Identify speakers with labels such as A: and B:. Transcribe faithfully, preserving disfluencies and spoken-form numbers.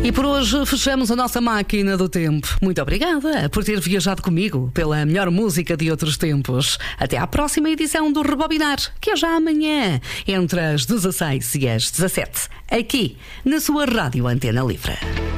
A: E por hoje fechamos a nossa máquina do tempo. Muito obrigada por ter viajado comigo pela melhor música de outros tempos. Até à próxima edição do Rebobinar, que é já amanhã, entre as dezasseis e as dezassete, aqui na sua Rádio Antena Livre.